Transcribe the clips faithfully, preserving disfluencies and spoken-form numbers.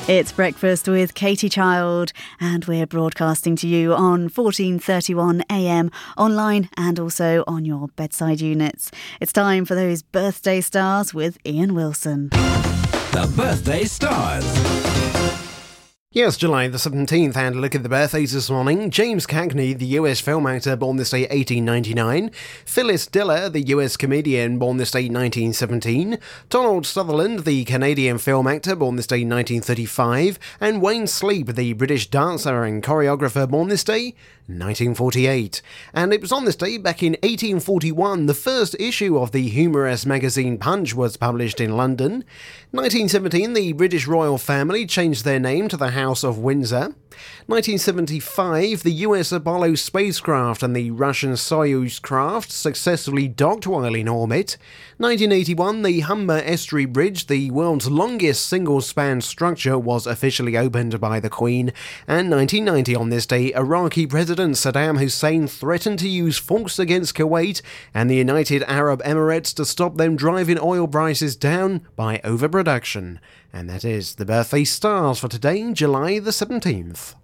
It's Breakfast with Katie Child, and we're broadcasting to you on fourteen thirty-one A M, online and also on your bedside units. It's time for those birthday stars with Ian Wilson. The Birthday Stars. Yes, July the seventeenth, and a look at the birthdays this morning. James Cagney, the U S film actor, born this day eighteen ninety-nine. Phyllis Diller, the U S comedian, born this day nineteen seventeen. Donald Sutherland, the Canadian film actor, born this day nineteen thirty-five. And Wayne Sleep, the British dancer and choreographer, born this day nineteen forty-eight. And it was on this day, back in eighteen forty-one, the first issue of the humorous magazine Punch was published in London. nineteen seventeen, the British royal family changed their name to the House of Windsor. nineteen seventy-five, the U S Apollo spacecraft and the Russian Soyuz craft successfully docked while in orbit. nineteen eighty-one, the Humber Estuary Bridge, the world's longest single-span structure, was officially opened by the Queen. And nineteen ninety, on this day, Iraqi President Saddam Hussein threatened to use force against Kuwait and the United Arab Emirates to stop them driving oil prices down by overproduction. And that is the birthday stars for today, July the seventeenth.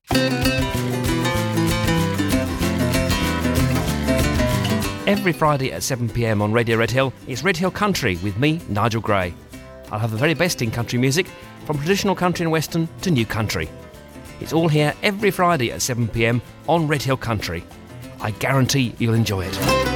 Every Friday at seven p m on Radio Red Hill, it's Red Hill Country with me, Nigel Gray. I'll have the very best in country music, from traditional country and western to new country. It's all here every Friday at seven p m on Red Hill Country. I guarantee you'll enjoy it.